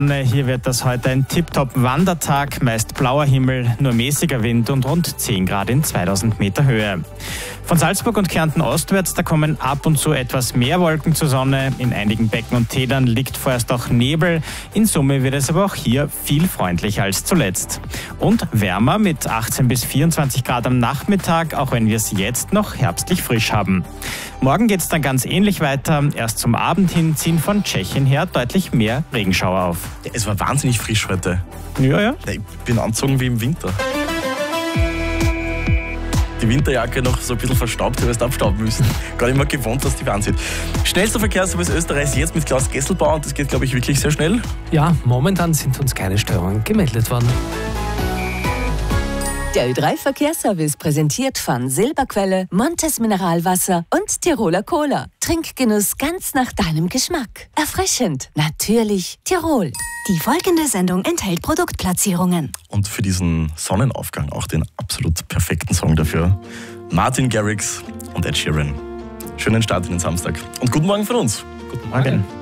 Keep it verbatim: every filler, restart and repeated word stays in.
Hier wird das heute ein Tip-Top-Wandertag, meist blauer Himmel, nur mäßiger Wind und rund zehn Grad in zweitausend Meter Höhe. Von Salzburg und Kärnten ostwärts, da kommen ab und zu etwas mehr Wolken zur Sonne. In einigen Becken und Tälern liegt vorerst auch Nebel. In Summe wird es aber auch hier viel freundlicher als zuletzt. Und wärmer mit achtzehn bis vierundzwanzig Grad am Nachmittag, auch wenn wir es jetzt noch herbstlich frisch haben. Morgen geht es dann ganz ähnlich weiter. Erst zum Abend hin ziehen von Tschechien her deutlich mehr Regenschauer auf. Ja, es war wahnsinnig frisch heute. Ja, ja. Ich bin angezogen wie im Winter. Die Winterjacke noch so ein bisschen verstaubt, weil wir abstauben müssen. Gar nicht mehr gewohnt, dass die warm sind. Schnellster Verkehrsservice Österreichs jetzt mit Klaus Gesselbauer und das geht, glaube ich, wirklich sehr schnell. Ja, momentan sind uns keine Störungen gemeldet worden. Der Ö drei Verkehrsservice präsentiert von Silberquelle, Montes Mineralwasser und Tiroler Cola. Trinkgenuss ganz nach deinem Geschmack. Erfrischend, natürlich Tirol. Die folgende Sendung enthält Produktplatzierungen. Und für diesen Sonnenaufgang auch den absolut perfekten Song dafür. Martin Garrix und Ed Sheeran. Schönen Start in den Samstag. Und guten Morgen von uns. Guten Morgen.